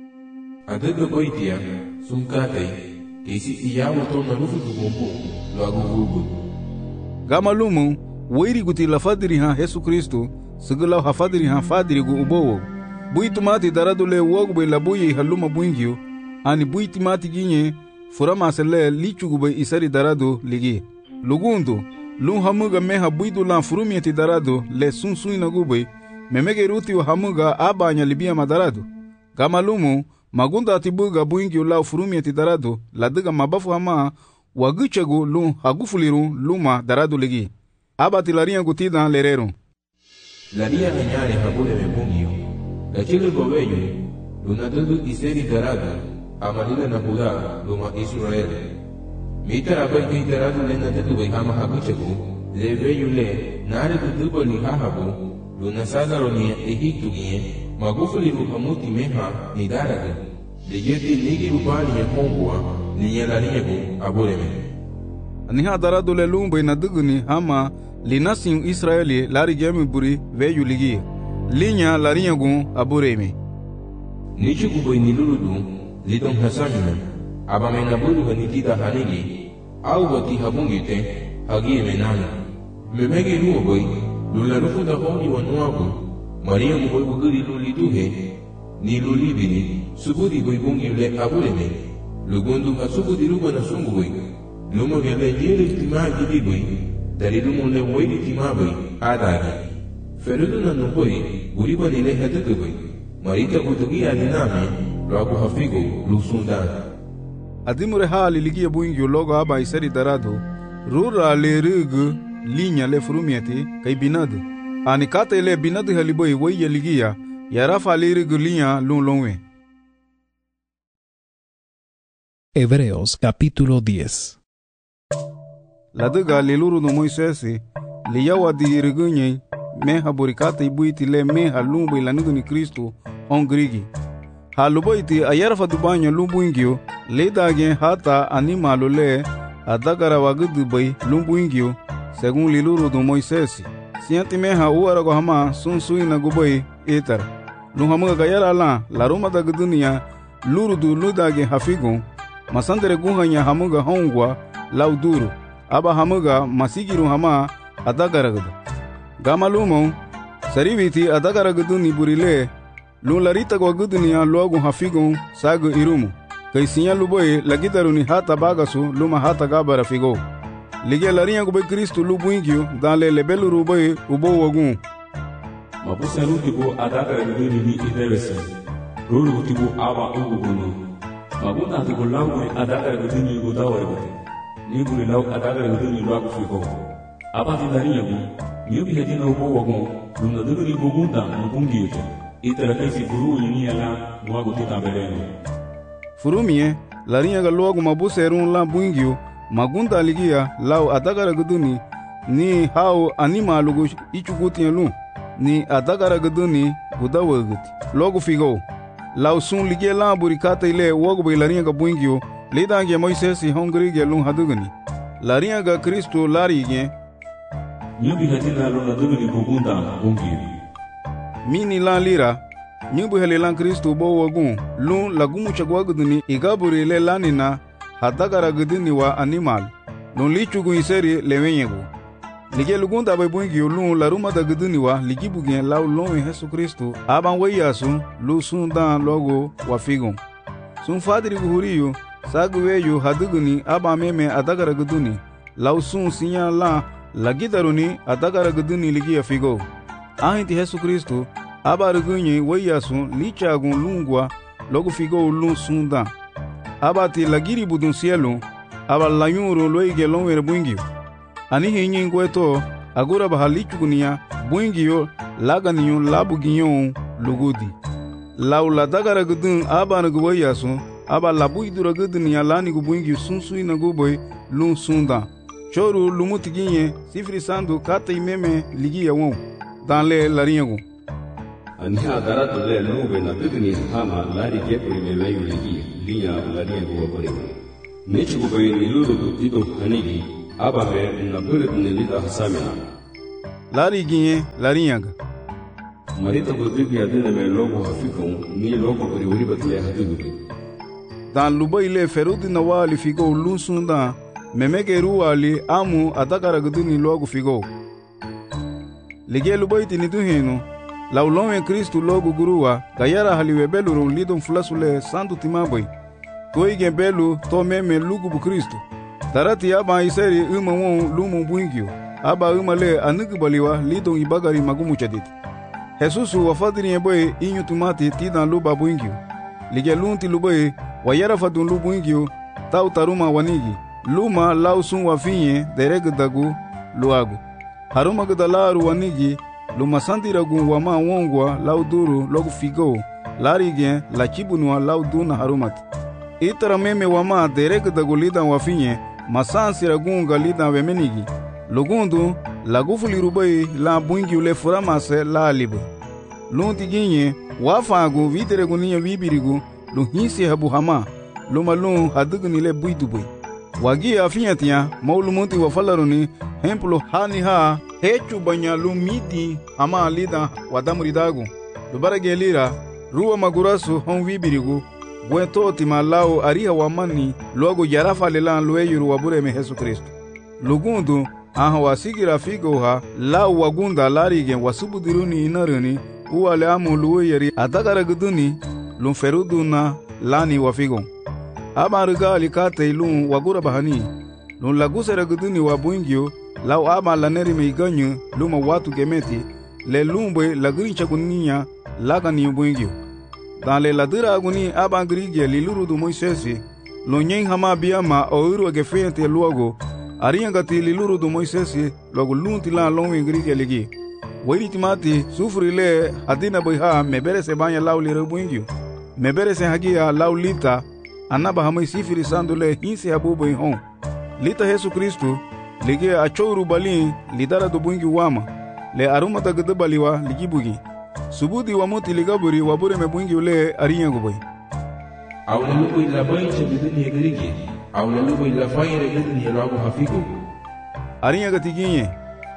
Adaga boitia sunkate kesi iyawa to na rufu gumbu logu vugu. Gamalumu wairiguti la fadiriha Yesu Kristo segala hafadiriha fadirigu ubowo. Buitumati daradule wogbe labuyi haluma buingio ani buitimati ginye furama sele lichugube isari darado ligi. Lugundu lun hamuga meha buidu lan furumieti darado le sunsuina nagube memege ruti wa hamuga abanya libia madarado. Gamalumu magunda atibuga buingio la furumieti darado ladiga mabafu hama waguchegu lun hagufuliru luma darado ligi. Abati laria gutida lerero. Laria menyare habule mebungio. Gachile gobeyo lunadudu iseri darado amalila na Buda luma Israel. Mitara baiti darado lena dedu hama haguchegu leveyo le nare dudu ni hahabu luna sadaroni Egiptu gie magufuli ruhamuti meha ni darado. De yeti nigi rubani ya kongwa ni yalariyebu abureme. Niha darado le lumbe na duguni hama linasin Israeli lari gemi buri veyu ligi. Linya larinyagun abureme. Nichu kubo iniluludu lidong hasamina abamena bulu ganitida hanigi au wati habungite hagi menana. Memege luo boy lularufu da honi wanuabu Maria muboy buguri luliduhe ni lulibini subudi boy bungi le abureme. Lugundu hasubudi lugo na sungu boy lumo gele jere tima gidi boy dari lumo le waidi tima boy adagi. Ferudu na nuboy guriba nile hadadu boy marita kutugi adiname loagu hafigo lusundan. Adimure hali ligia buingio logo aba isari darado rura le rugu linya le furumieti kai binadu. Ani kata ile binadu haliboy waya ligia ya rafa le rugu linya lunlonwe. Hebreos capítulo 10. Laduga leluru no Moisés liyawa di rugunye meha burikata ibuiti le meha lumbu ilanudu ni Kristo ongrigi. Haluboiti ayarfa dubanyo lumbuingio ledage hata animalo le adagara wagudubai lumbuingio según liluru do Moisés. Sianti meha uarago hama sunsuina gubai etar. Luhamuga gayara la laruma da gudunia lurudu ludage hafigo masandere guhanya hamuga hongwa lauduru aba hamuga masigiru hama adagaragadu. Gamalumo saribiti adagaragadu ni burile lularita kwa gudunia luagu hafigo sagu irumu kaisinya luboy lagitaruni hata bagasu luma hata gabara figo lige laria gube Kristo lubuingio dale lebelu ruboy ubo wagun mabusa rutibu adagaragadu ni idewese ruru tibu aba ugubunu magunda tibu lagu adagaragadu ni gudawarbu ni buri law adagaragadu ni luagu figo aba tidaria bi Yubi hedina ubo wagon, luna duguri bugunda mbungiyete. Itara kaisi furu yini ala mwagu tita beleno. Furumie, larinha galogu mabuse erun la buingio, magunda aligia lau adagara guduni, ni hao anima lugu ichuguti lu, ni adagara guduni gudawaguti. Logu figo, lau sun ligia la burikata ile wagu bai larinha ga buingio, lidange Moisés hongri lun hadugani. Larinha ga Kristo larige, Nyubi hedina luna duguri bugunda bungi. Mini lan lira, nyubi hele lan Kristo bo wagun, lun lagumu chagwaguduni igaburi le lanina hadagara guduni wa animal. Lun lichugu iseri lewenyegu. Lige lugunda bai bungi lun laruma da guduni wa ligibugen lau lon Yesu Kristo aban wayasu lu sundan logo wa figun. Sun fadiri guhuriyo saguweyo haduguni aba meme adagara guduni lau sun sinya la lagidaruni adagara guduni ligia figo. Ahinti Yesu Kristo aba rugunye wayasu lichagun lungwa logo figo lun sundan. Abati lagiri budun cielo aba layuru loige lonwere buingio. Ani hinyin gweto agura bahalichugunia buingio laganiyo labuginyo lugudi. Lau la dagara gudun aba naguwayasu aba labu idura gudunia lani gubuingio sunsui naguboy lun sundan. Choru lumuti ginye sifri sandu kata imeme ligia won. dan le lariyagu. Ania daratu le lube na bidni hama lari kepuri me veyu ligi liya lariyagu wapore. Nechi kubayi niluru tito hanigi aba me na burit nilita hasamina. Lari ginye lariyaga. Marita kudribi adine me logo hafikon ni logo buri uri batle hadigu. Dan lubai le ferudi na wali figo lunsunda memeke ruwali amu atakara guduni logo figo. Lige lubai tinitu hinu laulome Kristu logo guruwa gayara haliwe belu lidon fulasule santu timaboy. Toige belu to meme lugu bu Kristu. Tarati aba iseri uma won lumu buingyo. Aba uma le anugubaliwa lidon ibagari magumu chadit. Jesusu wafadiri eboy inyu tumati tidan luba buingyo. Lige lunti lubai wayara fadun lu buingyo tau taruma wanigi. Luma lausun wafinye dereg dagu luagu. Haruma gudalaru wanigi luma santiragu wama wongwa lauduru logu figo. Larigen la chibunwa lauduna harumat. Itara meme wama dereg dagu lidan wafinye masansiragunga lidan wemenigi. Lugundu lagufuli rubai la buingyo le furamase la alibu. Lunti ginye wafagu viteregu niya vibirigu lu hinsi habu hama luma lun hadugni le buidubui. Wagi afiyatia maulumuti wafalaruni hemplo hani ha hechu banya lumidi ama lida wadamuridagu. Lubarage lira ruwa magurasu hon vibirigu buento timalao ariha wamani luago yarafa lelan lueyuru wabure me Jesu Kristu. Lugundu aha wasigira figo ha lau wagunda larigen wasubudiruni inaruni uwale amu lueyeri atakara guduni lumferuduna lani wafigo. Aba riga alikate ilun wagura bahani. Lun lagusera guduni wabuingyo lau aba laneri meiganyu luma watu gemeti le lumbe lagrincha kuninya lagani buingyo. Dan le ladira aguni aba grigye liluru du Moisesi lun nyen hama biyama oiru agefente luago ariangati liluru du Moisesi logo lunti la lonwe grigye ligi. Wairi timati sufuri le adina boiha mebere se banya lau lire buingyo. Mebere se hagia lau lita anaba hamai sifiri sandule hinsi habubo hon. Lita Jesu Kristu lige achouru balin lidara do bungi wama le arumata gudubaliwa ligibugi. Subudi wamuti ligaburi wabure me bungi ule ariyangu boy. Awle lubo ila bayin chabiduni egerigi. Awle lubo ila fayere guduni elago hafiku. Ariyangu tiginye.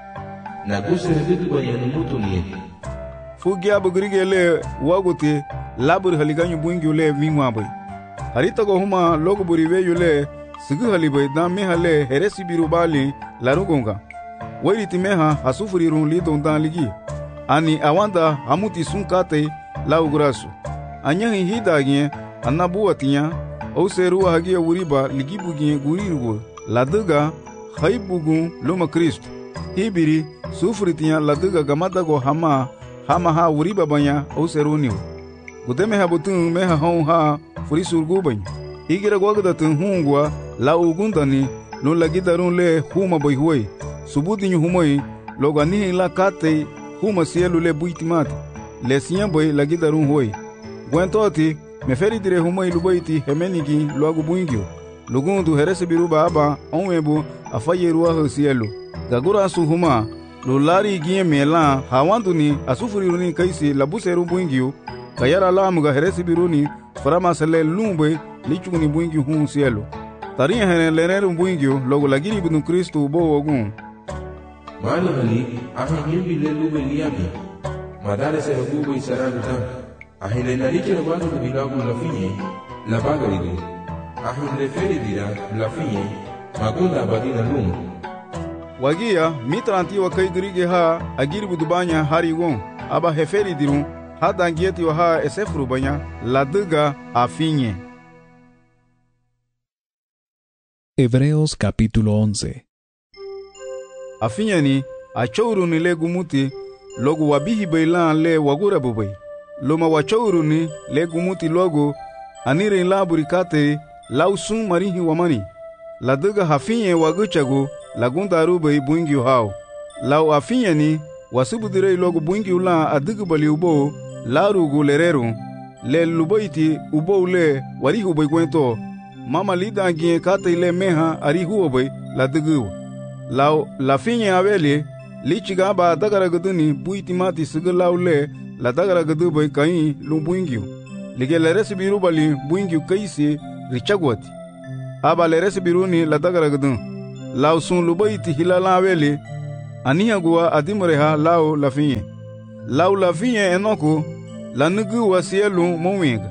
Na kusere guduba ya numutu niye. Fugi abu grige le wagote laburi haliganyu bungi ule vingwa boy. Harita go huma logo buriwe yule sigu halibai dan meha le heresi birubali larugonga. Wairiti meha hasufuri run lidon dan ligi. Ani awanda hamuti sunkate laugurasu. Anyahi hidagye anabuatinya auseruwa hagia wuriba ligibugye gurirugo. Laduga haibugun luma Kristu. Hibiri sufuritinya laduga gamadago hama ha wuriba banya auseruniu. Gudeme habutun meha hon ha furisurgu bany. Igira gwagdatun hungwa la ugundani no lagidarun le huma boy huay. Subudinyu humay logani la kate huma sielu le buitimati. Le siyan boy lagidarun huay. Gwentoti meferi dire humay lubaiti hemenigi loagu buingyo. Lugundu herese biruba aba onwebu afayeruwa hosielu. Gagura su huma lo lari gie melan hawanduni asufuriruni kaisi labuseru buingyo. Kayara lamuga heresi biruni farama sele lumbe lichuguni buingyo hun sielu. Tariya hene leneru buingyo logo lagiri bunu Kristu ubo wogun. Mali hali ahe nyembi le lube liyabi. Madare se hukubo isaragu tam. Ahe le nariche le wadu kubilagu lafinye la bagaridu. Ahe le feri dira lafinye magunda badina lumu. Wagia mitra antiwa kaidurige ha agiri budubanya harigon aba heferi dirun hada ngieti wa ha esefuru banya laduga afinye. Hebreos capítulo 11. Afinye ni achouru ni le gumuti logo wabihi bailan le wagura bubai. Loma wachouru ni le gumuti logo anire laburikate lausun marihi wamani. Laduga hafinye waguchago lagunda rubai buingyo hao. Lau afinye ni wasubudire logo buingyo la adugu bali ubo larugu lereru le lubaiti ubo le warihu bai kwento mama lida gie kate le meha arihu bai ladugu. Lau lafinye awele lichiga ba dagara guduni buitimati sigalaule la dagara gudu boy kai lu buingyu lige la resibiru bali buingyu kaisi richagwati aba la resibiruni la dagara gudu law sun lu baiti hilala wele aniya guwa adimreha law lafinye enoko la nugu wasielu mowinga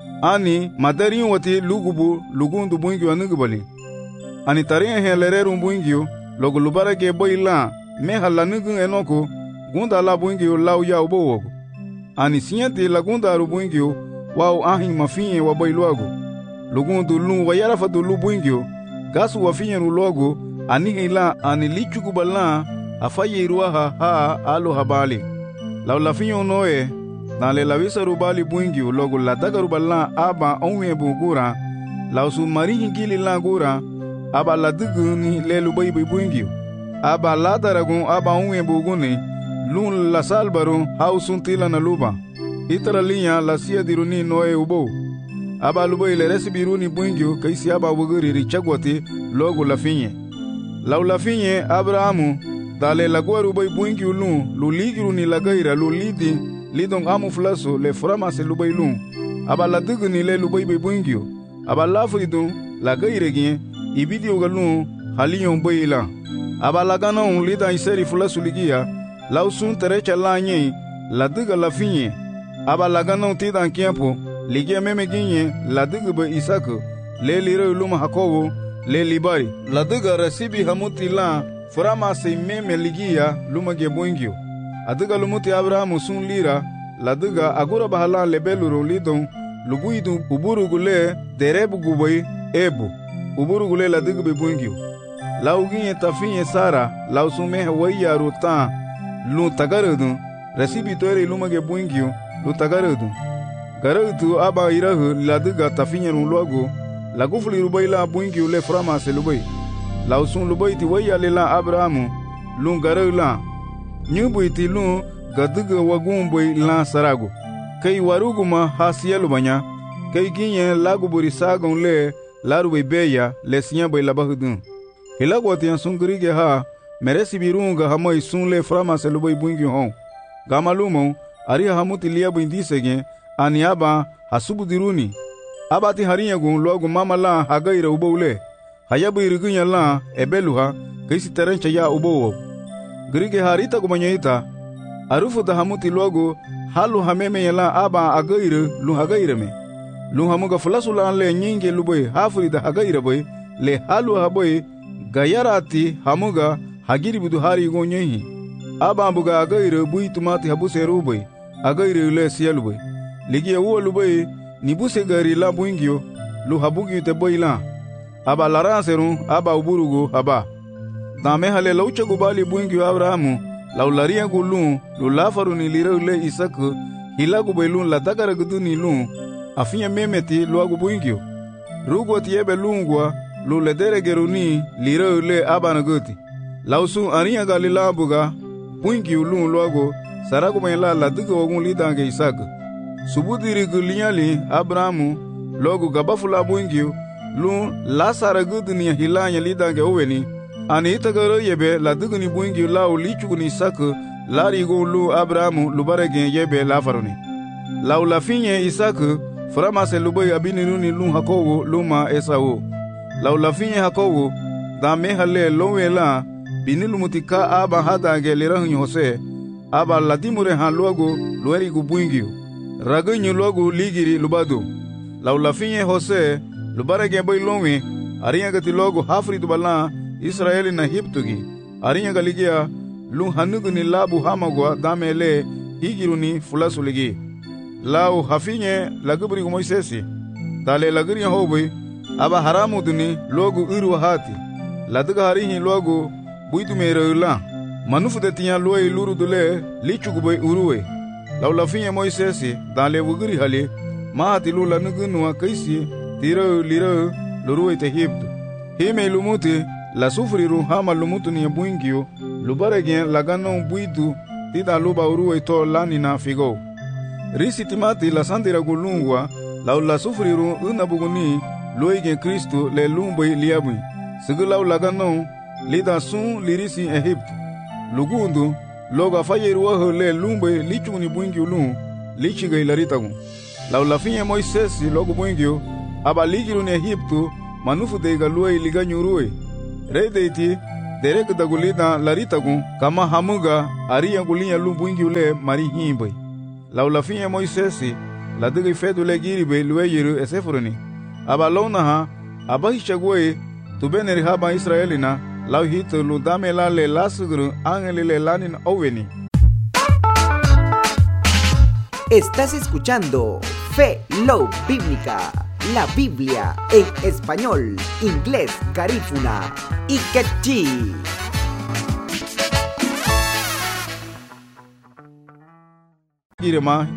ani madari wati lugubu lugundu buingyu anugu bali ani tarin he lereru buingyu logo lubarage boyla meha la nugu enoko gunda la buingyu law ya ubo ani sinyati la gunda ru buingyu wau ahin mafinye wa boyluago lugundu lu wayara fatu lu buingyu gasu wafinye ru logo ani hila ani lichugu bala afaye ruaha ha alu habali law lafinyo noe na le lavisa rubali buingyu logo la daga rubala aba onwe bugura law su mari hingili la gura aba la duguni le lubai buingyu aba la daragun aba onwe buguni lun la salbaro hausun tila na luba itara linya la sia diruni noe ubo aba lubai le resibiruni buingyu kaisi aba buguri richagwati logo lafinye law lafinye abrahamu dale lagwa rubai buingyu lu ligiru ni lagaira lu lidi lidong amu flaso le frama se lubai lu aba la duguni le lubai buingyu aba la fridun lagaire gien ibidi ogalu haliyon boyila aba la ganon lida iseri flaso ligia lausun terecha la nye la duga la finye aba la ganon tidan kiapo ligia meme ginye la duga be isaku le lire luma hakowo le libari la duga resibi hamuti la frama se meme ligia luma ge buingyu aduga lumuti abrahamu sun lira la duga agura bahala lebeluro lidon lubuidu uburugule derebu guboy ebu uburugule la duga be buingyu la uginye tafinye sara la usume waya ruta lu tagarudu resibi toire luma ge buingyu lu tagarudu garudu aba irahu la duga tafinye ru logo la gufuli rubaila buingyu le frama se lubai la usun lubai ti waya le la abrahamu lu garula nyubuiti lu gaduga wagumboy la sarago kai waruguma hasielu banya kai ginye laguburi sagon le larubai beya le sinya bay labahudun hilagwati sun grige ha meresi birunga hamai sun le frama se lubai buingi hon gamalumo ari hamuti liya bindisege aniaba hasubu diruni abati hariya gun logo mama la hagaira ubole hayabu irigunya la ebeluha kaisi terencha ya ubo grige harita gumanyaita arufu da hamuti logo halu hameme yala aba agaire lu hagaire me lu hamuga fulasula le nyinge luboy hafuri da hagaire boy le halu haboy gayarati hamuga hagiri budu hari gonyehi aba buga agaire bui tumati habuse ruboy agaire le sielu boy ligi wo luboy ni buse gari la buingyo lu habugi te boy la aba laranseru aba uburugo haba dame hale laucha gubali buingyo abrahamu laularia gulun lu lafaru ni lire le isaku hilagu belun la dagara guduni lu afinya memeti lu agu buingyo rugo tiebe lungwa lu ledere geruni lire le abana guti lausu aniya galila buga buingyo lu lu agu saragu mela la dugo ogun lidange isaku subudiri gulinyali abrahamu logu gabafula buingyo lu la saraguduni hilanya lidange oweni ani itagaro yebe la duguni buingi la lichuguni saku lari go lu abrahamu lubarege yebe la faruni la ulafinye isaku frama se luboy abiniruni lu hakowo luma esawo la ulafinye hakowo da mehale lowela binilu mutika aba hadange lirahun hose aba ladimure han logo lueri gu buingi ragunyu logo ligiri lubado la ulafinye hose lubarege boy lowe ariya gati logo hafri dubala Israeli na hiptugi arinya galigia lu hanuguni labu hamagwa damele higiruni fulasuligi lau hafinye lagubri Moisesi dale lagriya hobe aba haramu duni logo uru hati laduga harihi logo buitu mereula manufu de tinya loe luru dule lichuguboy uruwe lau lafinye Moisesi dale wugri hali mahati lu lanugunu kaisi tiro liro luruwe te hibdu hime lumuti la sufriru hama lumutu ni buingio lubaregen lagano buidu tida luba uruwe to lanina figo risi timati la sandira gulungwa la sufriru unabuguni loige Kristo le lumboy liabu sigulaw lagano lida sun lirisi Egypt lugundu loga fayeruwa hole lumbe lichuni buingi ulun lichiga ilaritagun la ulafinye Moisés logo buingio aba ligiru ne Egipto manufu de galua iliga nyurue rei deiti derek dagulida laritagun kama hamuga aria gulinya lumbuingi ule mari himbe la ulafinye Moisés la digi fedule giribe lueyiru esefuruni aba lona ha aba hichagwe tubeneri haba Israelina la hito ludame la le lasugru angelile lanin oveni. Estás escuchando Fe Love Bíblica, la Biblia en español, inglés, garífuna y quechí. Girema